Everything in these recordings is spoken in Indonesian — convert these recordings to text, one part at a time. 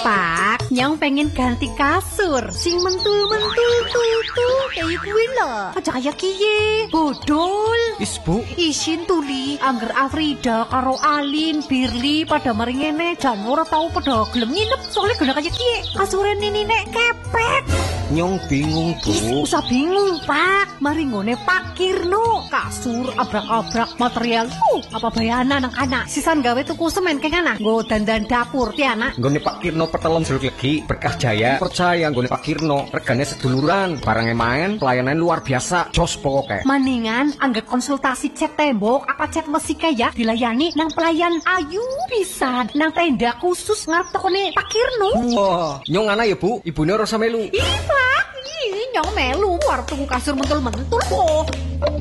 Pak, nyong pengen ganti kasur sing mentul-mentul tuh kayak gue lho. Aja kayak kiye, bodol. Bu, Isin tuli, angger Afrida karo Alin, Birli pada mari ngene jan ora tau pada gelem nginep soalnya guna kayak kiye. Kasure nini nek kepek. nyong bingung, Bu. Usah bingung, Pak. Mari ngone pakirno. Kasur abrak-abrak material. Apa bayana anak-anak. Sisan gawe tuku semen keng anak. Nggo dandan dapur ti anak. Nggone Pak Kirno Petelon Jeruk Legi, Berkah Jaya. Percaya nggone Pak Kirno, regane seduluran, barangnya main, pelayanan luar biasa, jos pokoke. Maningan angger konsultasi cat tembok apa cat besi kaya dilayani nang pelayan ayu pisan nang tenda khusus ngarep tokone Pak Kirno. Wah, nyong ana ya, Bu. Ibune rasa melu. Ih, Pak. Ih, nyong melu arep tuku kasur mentul-mentul kok.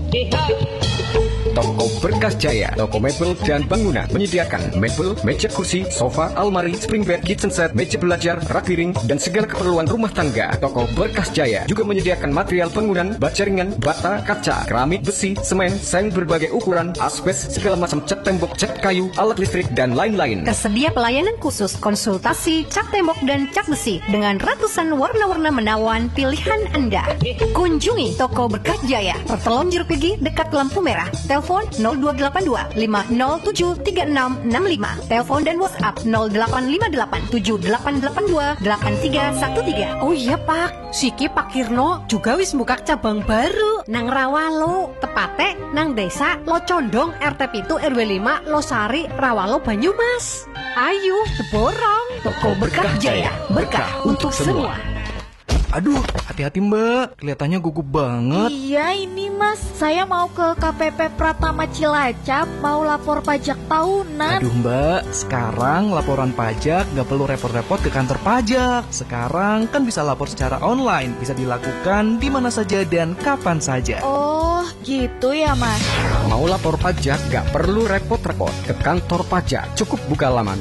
Toko Berkah Jaya, toko mebel dan bangunan menyediakan mebel, meja kursi, sofa, almari, spring bed, kitchen set, meja belajar, rak piring, dan segala keperluan rumah tangga. Toko Berkah Jaya juga menyediakan material bangunan, baja ringan, bata, kaca, keramik, besi, semen, seng berbagai ukuran, asbes, segala macam cat tembok, cat kayu, alat listrik, dan lain-lain. Tersedia pelayanan khusus konsultasi cat tembok dan cat besi dengan ratusan warna-warna menawan pilihan Anda. Kunjungi toko Berkah Jaya, Pertelon Jeruk Legi dekat lampu merah. Telepon 0282 507 3665. Telepon dan WhatsApp 0858 7882 8313. Oh iya Pak, Siki Pak Kirno juga wis buka cabang baru nang Rawalo, tepate nang desa Locondong RT 7 RW 5 Losari Rawalo Banyumas. Ayo teborong toko Berkah Jaya, berkah untuk semua. Aduh, hati-hati Mbak, kelihatannya gugup banget. Iya ini Mas, saya mau ke KPP Pratama Cilacap, mau lapor pajak tahunan. Aduh Mbak, sekarang laporan pajak gak perlu repot-repot ke kantor pajak. Sekarang kan bisa lapor secara online, bisa dilakukan di mana saja dan kapan saja. Oh gitu ya Mas. Mau lapor pajak gak perlu repot-repot ke kantor pajak. Cukup buka laman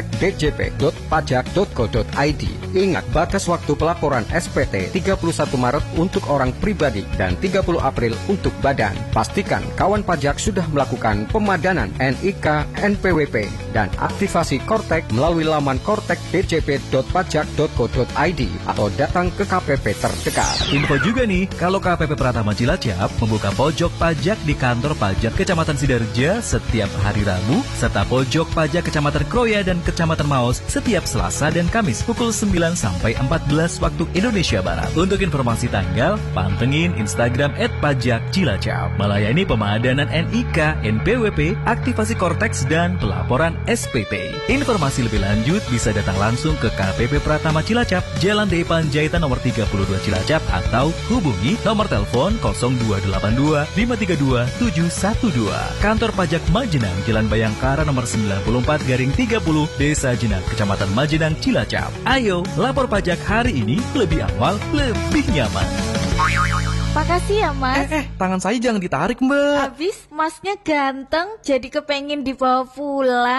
kortekdjp.pajak.go.id. Ingat batas waktu pelaporan SPT 31 Maret untuk orang pribadi dan 30 April untuk badan. Pastikan kawan pajak sudah melakukan pemadanan NIK, NPWP dan aktivasi Kortek melalui laman kortekdjp.pajak.go.id atau datang ke KPP terdekat. Info juga nih, kalau KPP Pratama Cilacap membuka pojok pajak di kantor pajak Kecamatan Sidarja setiap hari Rabu, serta pojok pajak Kecamatan Kroya dan Kecamatan Maos setiap Selasa dan Kamis pukul 9 sampai 14 waktu Indonesia Barat. Untuk informasi tanggal, pantengin Instagram @pajakcilacap. Melayani pemadanan NIK, NPWP, aktivasi Kortex, dan pelaporan SPT. Informasi lebih lanjut bisa datang langsung ke KPP Pratama Cilacap, Jalan D. Panjaitan nomor 32 Cilacap, atau hubungi nomor telepon 0282 532 712. Kantor Pajak Majenang, Jalan Bayangkara nomor 94/30, Desa Jenang, Kecamatan Majenang, Cilacap. Ayo, lapor pajak hari ini lebih awal, lebih nyaman. Makasih ya Mas. Tangan saya jangan ditarik Mbak. Habis Masnya ganteng, jadi kepengen dibawa pulang.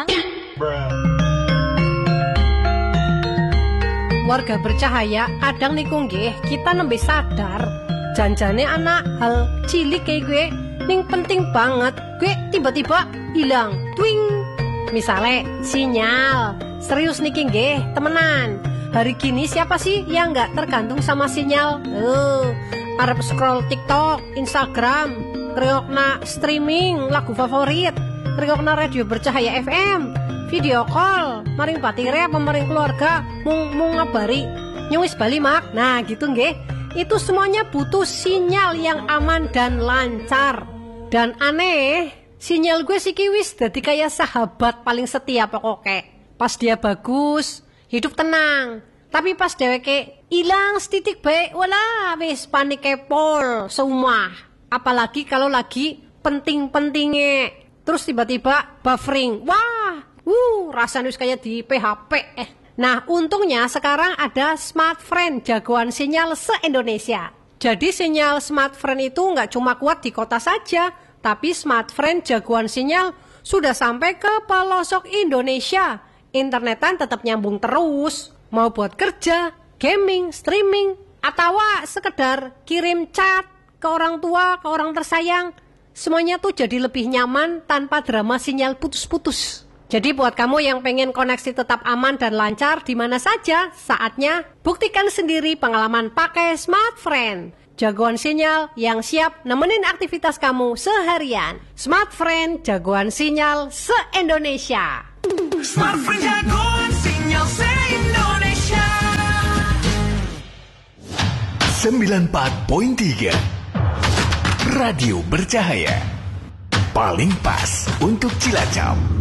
Warga bercahaya, kadang niku nggih kita nembe sadar janjane anak hal cilik kayak gue ning penting banget gue tiba-tiba hilang twing. Misale sinyal. Serius niki nggih temenan. Hari gini siapa sih yang nggak tergantung sama sinyal? Arep scroll TikTok, Instagram, kriokna streaming lagu favorit, kriokna radio bercahaya FM, video call, maring batire apa maring keluarga, mung ngabari nyuwis bali mak. Nah gitu nggih. Itu semuanya butuh sinyal yang aman dan lancar. Dan aneh, sinyal gue si Kiwis dadi kayak sahabat paling setia pokoknya. Pas dia bagus, hidup tenang. Tapi pas dheweke ilang setitik bae, wala wis panik kepol semua. Apalagi kalau lagi penting-pentingnya. Terus tiba-tiba buffering. Wah, rasanya wis kayak di PHP. Nah, untungnya sekarang ada Smartfriend, jagoan sinyal se-Indonesia. Jadi sinyal Smartfriend itu nggak cuma kuat di kota saja, tapi Smartfriend jagoan sinyal sudah sampai ke pelosok Indonesia. Internetan tetap nyambung terus, mau buat kerja, gaming, streaming, atau sekedar kirim chat ke orang tua, ke orang tersayang. Semuanya tuh jadi lebih nyaman tanpa drama sinyal putus-putus. Jadi buat kamu yang pengen koneksi tetap aman dan lancar di mana saja, saatnya buktikan sendiri pengalaman pakai Smartfren. Jagoan sinyal yang siap nemenin aktivitas kamu seharian. Smartfren, jagoan sinyal se-Indonesia. Smartfren, jagoan sinyal se-Indonesia. 94.3 Radio Bercahaya. Paling pas untuk Cilacap.